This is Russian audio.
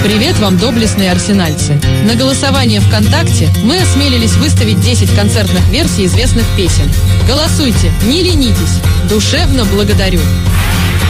Привет вам, доблестные арсенальцы! На голосование ВКонтакте мы осмелились выставить 10 концертных версий известных песен. Голосуйте, не ленитесь. Душевно благодарю.